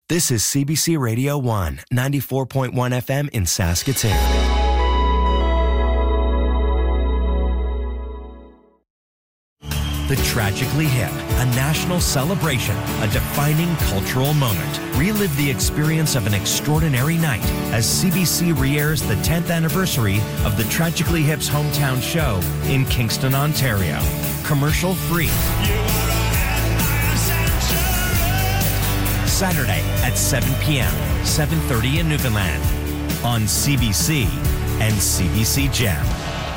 This is CBC Radio 1, 94.1 FM in Saskatoon. The Tragically Hip, a national celebration, a defining cultural moment. Relive the experience of an extraordinary night as CBC re-airs the 10th anniversary of the Tragically Hip's hometown show in Kingston, Ontario. Commercial free. Saturday at 7 p.m., 7:30 in Newfoundland on CBC and CBC Gem.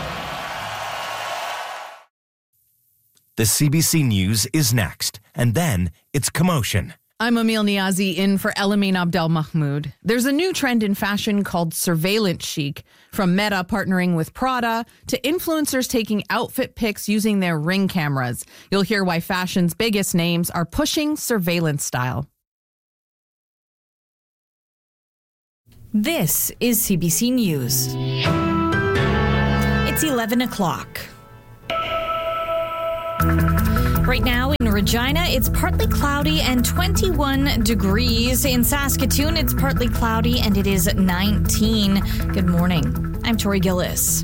The CBC News is next, and then it's Commotion. I'm Emil Niazi in for Elaine Abdel Mahmoud. There's a new trend in fashion called surveillance chic, from Meta partnering with Prada to influencers taking outfit pics using their Ring cameras. You'll hear why fashion's biggest names are pushing surveillance style. This is CBC News. It's 11 o'clock. Right now in Regina, it's partly cloudy and 21 degrees. In Saskatoon, it's partly cloudy and it is 19. Good morning. I'm Tori Gillis.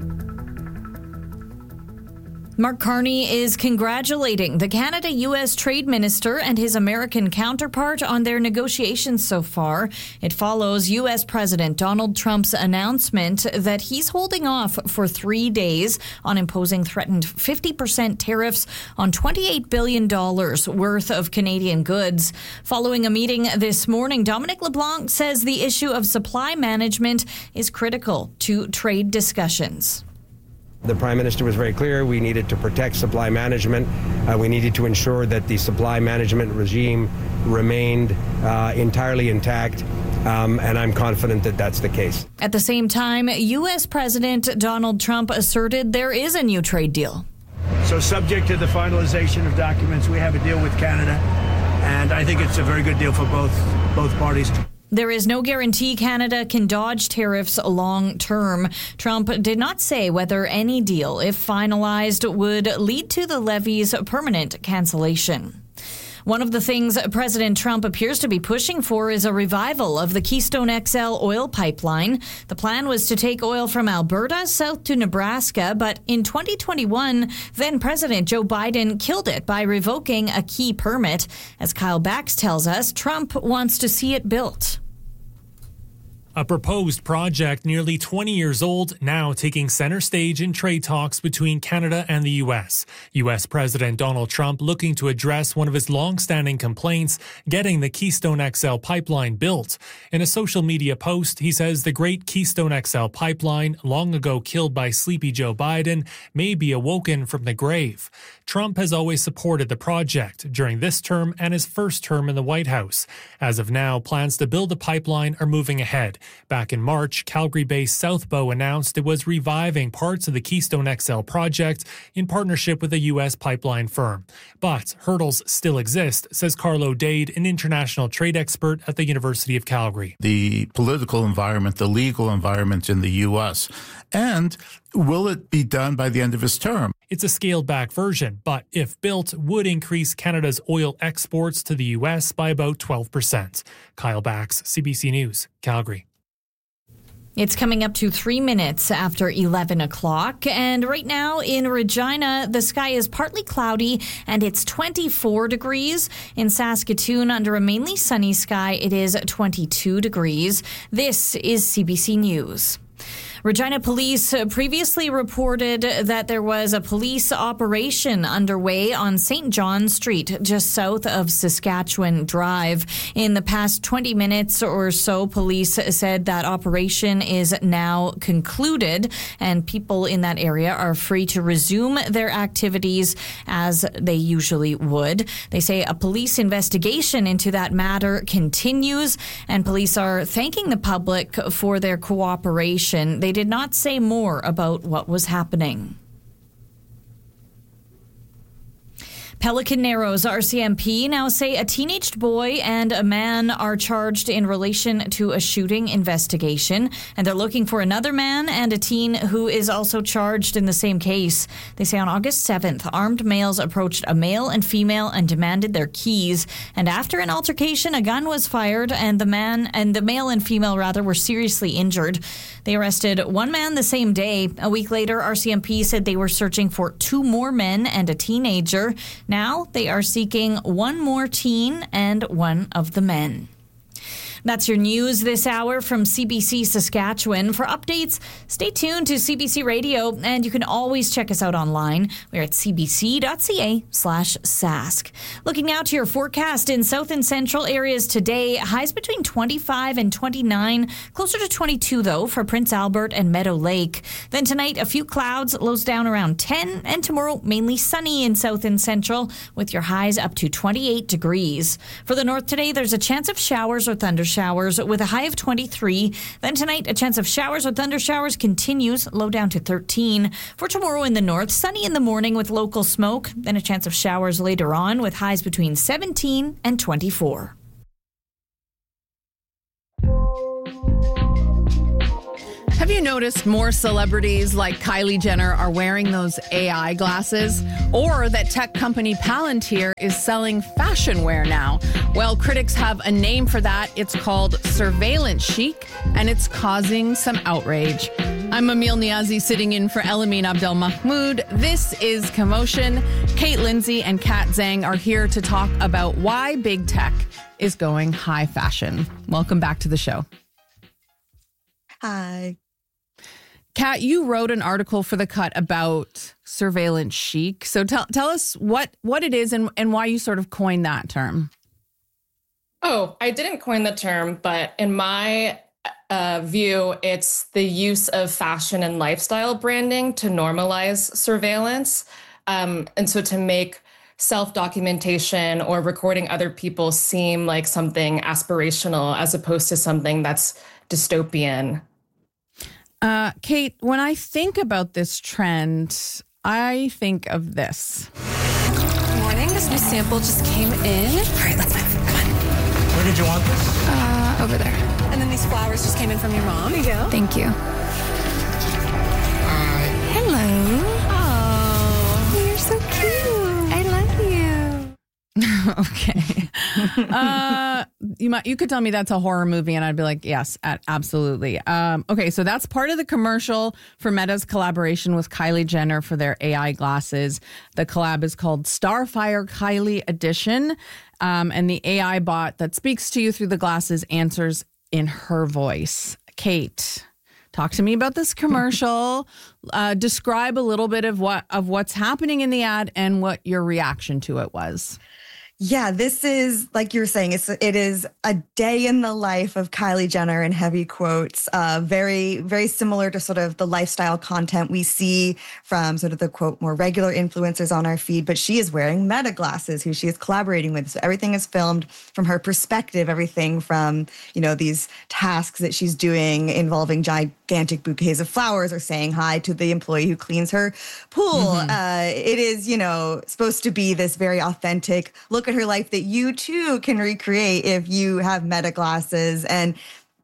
Mark Carney is congratulating the Canada-U.S. trade minister and his American counterpart on their negotiations so far. It follows U.S. President Donald Trump's announcement that he's holding off for 3 days on imposing threatened 50% tariffs on $28 billion worth of Canadian goods. Following a meeting this morning, Dominic LeBlanc says the issue of supply management is critical to trade discussions. The Prime Minister was very clear. We needed to protect supply management. We needed to ensure that the supply management regime remained entirely intact. And I'm confident that that's the case. At the same time, U.S. President Donald Trump asserted there is a new trade deal. So subject to the finalization of documents, we have a deal with Canada. And I think it's a very good deal for both parties. There is no guarantee Canada can dodge tariffs long term. Trump did not say whether any deal, if finalized, would lead to the levy's permanent cancellation. One of the things President Trump appears to be pushing for is a revival of the Keystone XL oil pipeline. The plan was to take oil from Alberta south to Nebraska, but in 2021, then President Joe Biden killed it by revoking a key permit. As Kyle Bax tells us, Trump wants to see it built. A proposed project nearly 20 years old, now taking center stage in trade talks between Canada and the U.S. U.S. President Donald Trump looking to address one of his long-standing complaints, getting the Keystone XL pipeline built. In a social media post, he says the great Keystone XL pipeline, long ago killed by sleepy Joe Biden, may be awoken from the grave. Trump has always supported the project during this term and his first term in the White House. As of now, plans to build the pipeline are moving ahead. Back in March, Calgary-based Southbow announced it was reviving parts of the Keystone XL project in partnership with a U.S. pipeline firm. But hurdles still exist, says Carlo Dade, an international trade expert at the University of Calgary. The political environment, the legal environment in the U.S., and will it be done by the end of his term? It's a scaled-back version, but if built, would increase Canada's oil exports to the U.S. by about 12%. Kyle Bax, CBC News, Calgary. It's coming up to 3 minutes after 11 o'clock. And right now in Regina, the sky is partly cloudy and it's 24 degrees. In Saskatoon, under a mainly sunny sky, it is 22 degrees. This is CBC News. Regina Police previously reported that there was a police operation underway on St. John Street, just south of Saskatchewan Drive. In the past 20 minutes or so, police said that operation is now concluded and people in that area are free to resume their activities as they usually would. They say a police investigation into that matter continues and police are thanking the public for their cooperation. They did not say more about what was happening. Pelican Narrows RCMP now say a teenaged boy and a man are charged in relation to a shooting investigation, and they're looking for another man and a teen who is also charged in the same case. They say on August 7th, armed males approached a male and female and demanded their keys, and after an altercation, a gun was fired, and the male and female were seriously injured. They arrested one man the same day. A week later, RCMP said they were searching for 2 more men and a teenager. Now they are seeking 1 more teen and 1 of the men. That's your news this hour from CBC Saskatchewan. For updates, stay tuned to CBC Radio, and you can always check us out online. We're at cbc.ca/sask. Looking now to your forecast in south and central areas today, highs between 25 and 29, closer to 22 though for Prince Albert and Meadow Lake. Then tonight, a few clouds, lows down around 10, and tomorrow mainly sunny in south and central with your highs up to 28 degrees. For the north today, there's a chance of showers or thundershowers with a high of 23. Then tonight, a chance of showers or thundershowers continues, low down to 13. For tomorrow in the north, sunny in the morning with local smoke. Then a chance of showers later on with highs between 17 and 24. Have you noticed more celebrities like Kylie Jenner are wearing those AI glasses? Or that tech company Palantir is selling fashion wear now? Well, critics have a name for that. It's called surveillance chic, and it's causing some outrage. I'm Emil Niazi, sitting in for Elamin Abdelmahmoud. This is Commotion. Kate Lindsay and Kat Zhang are here to talk about why big tech is going high fashion. Welcome back to the show. Hi. Kat, you wrote an article for The Cut about surveillance chic. So tell us what it is and why you sort of coined that term. Oh, I didn't coin the term, but in my view, it's the use of fashion and lifestyle branding to normalize surveillance. And so to make self-documentation or recording other people seem like something aspirational as opposed to something that's dystopian. Kate, when I think about this trend, I think of this. Good morning. This new sample just came in. All right, let's move. Come on. Where did you want this? Over there. And then these flowers just came in from your mom. Here you go. Thank you. Hello. Oh, you're so cute. I love you. Okay. You could tell me that's a horror movie and I'd be like, yes, absolutely. Okay, so that's part of the commercial for Meta's collaboration with Kylie Jenner for their AI glasses. The collab is called Starfire Kylie Edition. And the AI bot that speaks to you through the glasses answers in her voice. Kate, talk to me about this commercial. Describe a little bit of what's happening in the ad and what your reaction to it was. Yeah, this is, like you were saying, it is a day in the life of Kylie Jenner in heavy quotes. Very, very similar to sort of the lifestyle content we see from sort of the, quote, more regular influencers on our feed. But she is wearing Meta glasses, who she is collaborating with. So everything is filmed from her perspective, everything from, these tasks that she's doing involving gigantic bouquets of flowers or saying hi to the employee who cleans her pool. Mm-hmm. It is, supposed to be this very authentic look at her life that you too can recreate if you have Meta glasses. And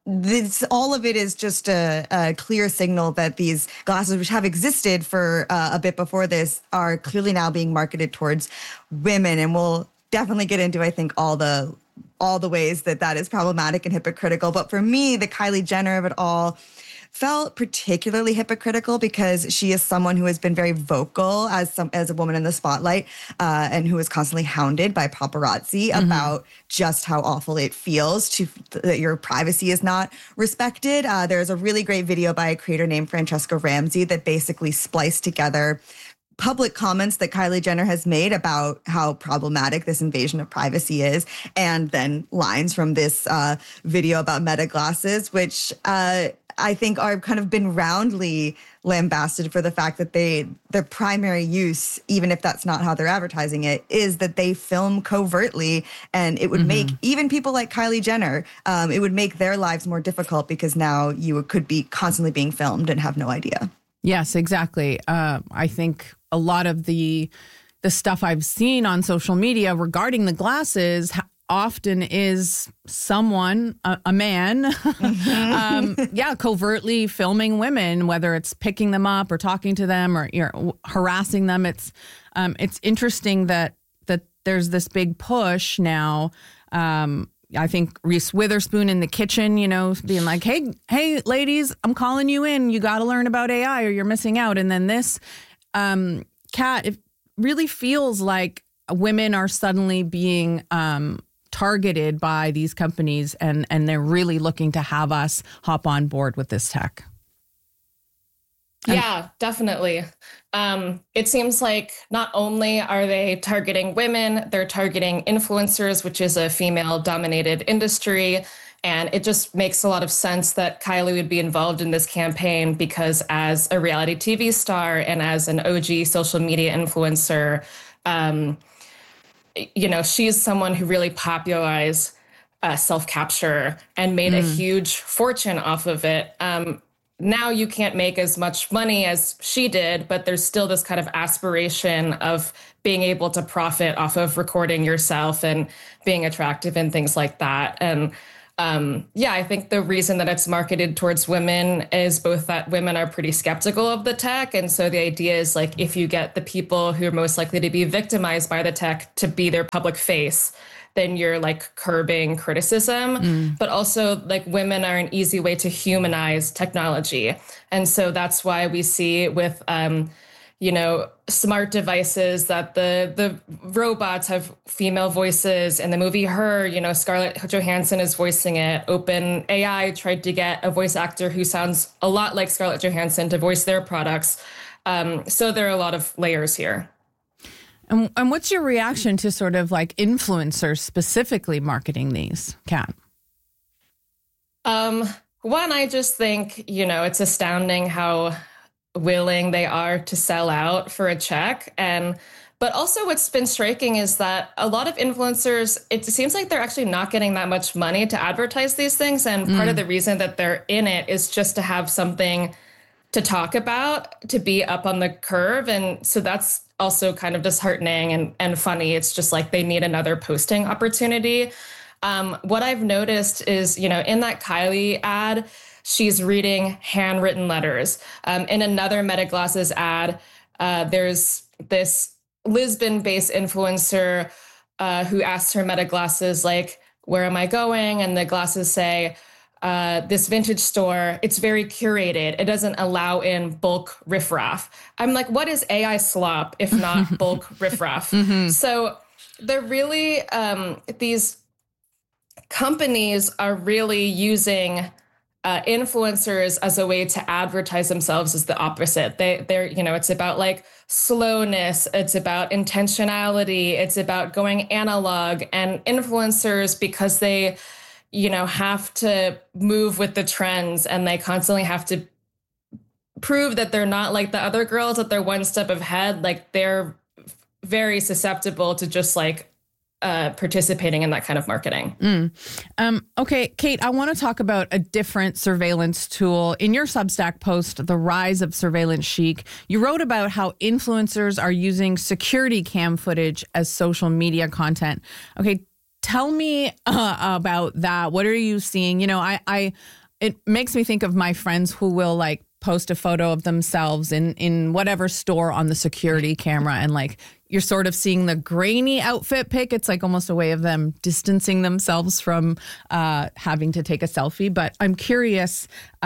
all of it is just a clear signal that these glasses, which have existed for a bit before this, are clearly now being marketed towards women. And we'll definitely get into, I think, all the ways that is problematic and hypocritical. But for me, the Kylie Jenner of it all felt particularly hypocritical because she is someone who has been very vocal as a woman in the spotlight and who is constantly hounded by paparazzi about just how awful it feels that your privacy is not respected. There's a really great video by a creator named Francesca Ramsey that basically spliced together public comments that Kylie Jenner has made about how problematic this invasion of privacy is, and then lines from this video about Meta glasses, which I think are kind of been roundly lambasted for the fact that their primary use, even if that's not how they're advertising it, is that they film covertly, and it would make even people like Kylie Jenner, it would make their lives more difficult because now you could be constantly being filmed and have no idea. Yes, exactly. I think a lot of the the stuff I've seen on social media regarding the glasses often is someone, a man, covertly filming women, whether it's picking them up or talking to them or harassing them. It's interesting that there's this big push now. I think Reese Witherspoon in the kitchen, being like, hey, ladies, I'm calling you in. You got to learn about AI or you're missing out. And then this, Kat, it really feels like women are suddenly being targeted by these companies and they're really looking to have us hop on board with this tech. Yeah, definitely. It seems like not only are they targeting women, they're targeting influencers, which is a female-dominated industry. And it just makes a lot of sense that Kylie would be involved in this campaign because as a reality TV star and as an OG social media influencer, she's someone who really popularized self-capture and made a huge fortune off of it. Now you can't make as much money as she did, but there's still this kind of aspiration of being able to profit off of recording yourself and being attractive and things like that. And I think the reason that it's marketed towards women is both that women are pretty skeptical of the tech. And so the idea is like, if you get the people who are most likely to be victimized by the tech to be their public face, then you're like curbing criticism, but also like women are an easy way to humanize technology. And so that's why we see with, smart devices that the robots have female voices. In the movie Her, Scarlett Johansson is voicing it. OpenAI tried to get a voice actor who sounds a lot like Scarlett Johansson to voice their products. So there are a lot of layers here. And what's your reaction to sort of like influencers specifically marketing these, Kat? One, I just think, it's astounding how willing they are to sell out for a check. But also what's been striking is that a lot of influencers, it seems like they're actually not getting that much money to advertise these things. And part of the reason that they're in it is just to have something to talk about, to be up on the curve. And so that's also kind of disheartening and funny. It's just like they need another posting opportunity. What I've noticed is, in that Kylie ad, she's reading handwritten letters. In another Meta Glasses ad, there's this Lisbon-based influencer who asks her Meta Glasses, like, where am I going? And the glasses say, this vintage store, it's very curated. It doesn't allow in bulk riffraff. I'm like, what is AI slop if not bulk riffraff? So they're really, these companies are really using influencers as a way to advertise themselves as the opposite. They're, it's about like slowness. It's about intentionality. It's about going analog. And influencers, because they have to move with the trends and they constantly have to prove that they're not like the other girls, that they're one step ahead. Like they're very susceptible to just like participating in that kind of marketing. Okay, Kate, I want to talk about a different surveillance tool. In your Substack post, The Rise of Surveillance Chic, you wrote about how influencers are using security cam footage as social media content. Okay, tell me about that. What are you seeing? It makes me think of my friends who will like post a photo of themselves in whatever store on the security camera. And like, you're sort of seeing the grainy outfit pic. It's like almost a way of them distancing themselves from having to take a selfie. But I'm curious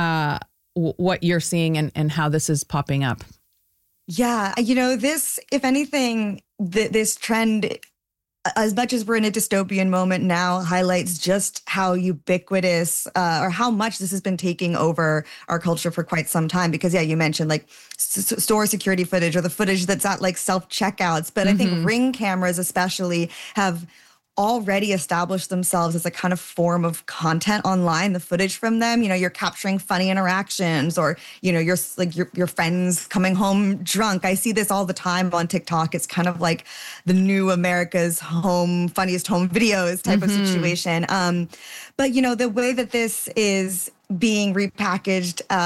what you're seeing and how this is popping up. Yeah. This, if anything, this trend, as much as we're in a dystopian moment now, highlights just how ubiquitous or how much this has been taking over our culture for quite some time. Because, you mentioned like store security footage or the footage that's at like self-checkouts. But I think Ring cameras especially have already established themselves as a kind of form of content online. The footage from them, you're capturing funny interactions or, you're like your friends coming home drunk. I see this all the time on TikTok. It's kind of like the new America's funniest home videos type of situation. But, the way that this is being repackaged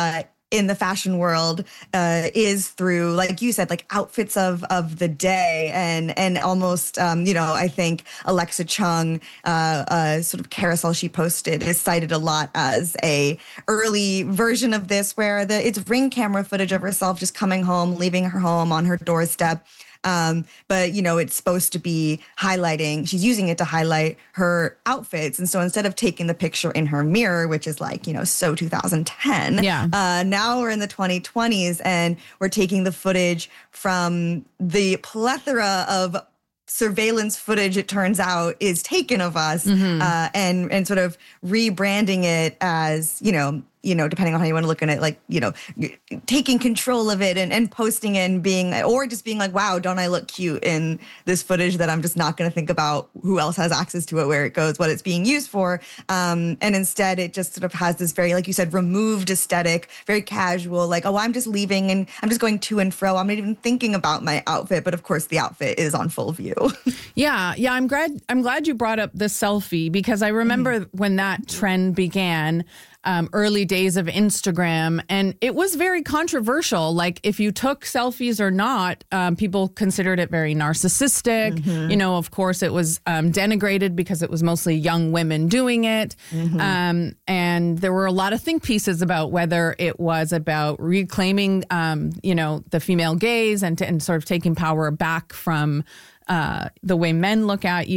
in the fashion world is through, like you said, like outfits of the day, and almost I think Alexa Chung sort of carousel she posted is cited a lot as a early version of this, where it's Ring camera footage of herself just coming home, leaving her home on her doorstep. But it's supposed to be she's using it to highlight her outfits. And so instead of taking the picture in her mirror, which is like, so 2010, now we're in the 2020s and we're taking the footage from the plethora of surveillance footage, it turns out, is taken of us, and sort of rebranding it as, depending on how you want to look at it, like, taking control of it and posting it and being like, wow, don't I look cute in this footage that I'm just not going to think about who else has access to it, where it goes, what it's being used for. And instead it just sort of has this very, like you said, removed aesthetic, very casual, like, oh, I'm just leaving and I'm just going to and fro. I'm not even thinking about my outfit. But of course the outfit is on full view. Yeah. I'm glad you brought up the selfie, because I remember when that trend began, early days of Instagram, and it was very controversial. Like, if you took selfies or not, people considered it very narcissistic. Of course, it was denigrated because it was mostly young women doing it. And there were a lot of think pieces about whether it was about reclaiming, the female gaze and sort of taking power back from the way men look at you.